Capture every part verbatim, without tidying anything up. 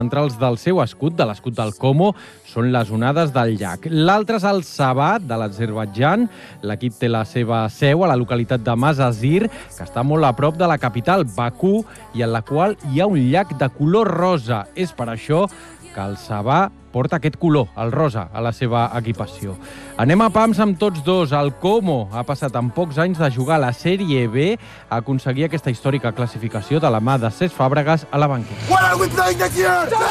centrals del seu escut, de l'escut del Como, són les onades del llac. L'altre és el Sabah, de l'Azerbaidjan. L'equip té la seva seu a la localitat de Mazazir, que està molt a prop de la capital, Bakú, i en la qual hi ha un llac de color rosa. És per això que el Sabah porta aquest color, el rosa, a la seva equipació. Anem a pams amb tots dos. El Como ha passat en pocs anys de jugar a la Sèrie B a aconseguir aquesta històrica classificació de la mà de Cesc Fàbregas a la banqueta.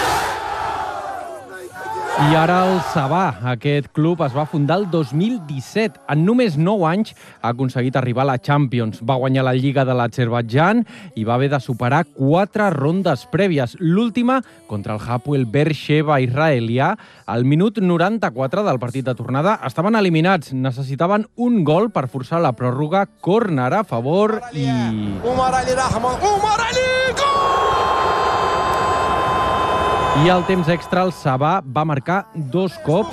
I ara el Sabah. Aquest club es va fundar el dos mil disset. En només nou anys ha aconseguit arribar a la Champions. Va guanyar la Lliga de l'Azerbaidjan i va haver de superar quatre rondes prèvies. L'última contra el Hapoel Beersheva israelià. Al minut noranta-quatre del partit de tornada estaven eliminats. Necessitaven un gol per forçar la pròrroga. Córner a favor i... Umar Ali Rahman! Umar Ali! Gol! I al temps extra el Sabah va marcar dos cops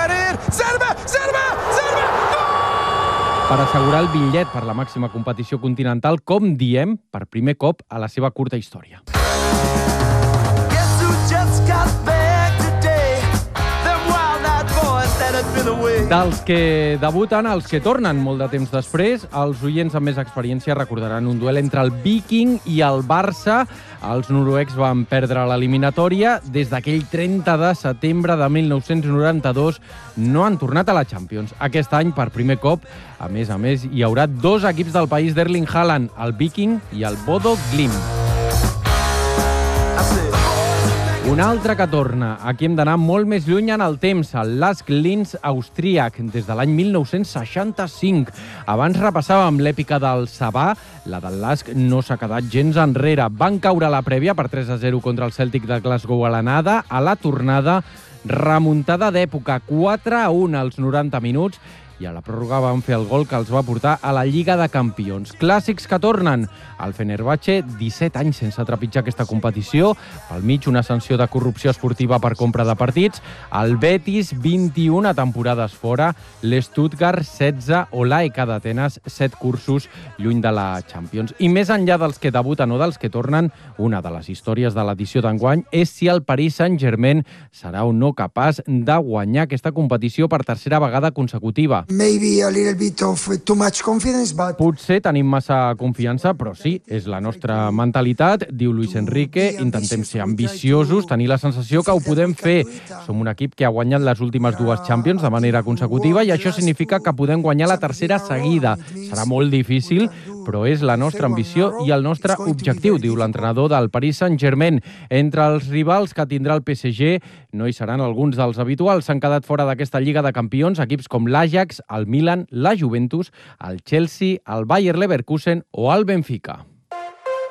per assegurar el bitllet per la màxima competició continental, com diem, per primer cop a la seva curta història. Dels que debuten, els que tornen molt de temps després, els oients amb més experiència recordaran un duel entre el Viking i el Barça. Els noruecs van perdre l'eliminatòria. Des d'aquell trenta de setembre de mil nou-cents noranta-dos no han tornat a la Champions. Aquest any, per primer cop, a més a més, hi haurà dos equips del país d'Erling Haaland, el Viking i el Bodo Glimt. Un altre que torna. Aquí hem d'anar molt més lluny en el temps, el Lask Linz austríac, des de l'any mil nou-cents seixanta-cinc. Abans repassàvem l'èpica del Sabah, la del Lask no s'ha quedat gens enrere. Van caure a la prèvia per tres a zero contra el Celtic de Glasgow a l'anada. A la tornada, remuntada d'època, quatre a un als noranta minuts, i a la pròrroga van fer el gol que els va portar a la Lliga de Campions. Clàssics que tornen. El Fenerbahçe, disset anys sense trepitjar aquesta competició. Al mig, una sanció de corrupció esportiva per compra de partits. El Betis, vint-i-una temporades fora. L'Stuttgart, setze. O l'A E K d'Atenes, set cursos lluny de la Champions. I més enllà dels que debuten o dels que tornen, una de les històries de l'edició d'enguany és si el Paris Saint-Germain serà o no capaç de guanyar aquesta competició per tercera vegada consecutiva. Maybe a little bit of too much confidence, but... Potser tenim massa confiança, però sí, és la nostra mentalitat, diu Luis Enrique. Intentem ser ambiciosos, tenir la sensació que ho podem fer. Som un equip que ha guanyat les últimes dues Champions de manera consecutiva i això significa que podem guanyar la tercera seguida. Serà molt difícil, però és la nostra ambició i el nostre objectiu, diu l'entrenador del Paris Saint-Germain. Entre els rivals que tindrà el P S G no hi seran alguns dels habituals. S'han quedat fora d'aquesta Lliga de Campions equips com l'Ajax, el Milan, la Juventus, el Chelsea, el Bayer Leverkusen o el Benfica.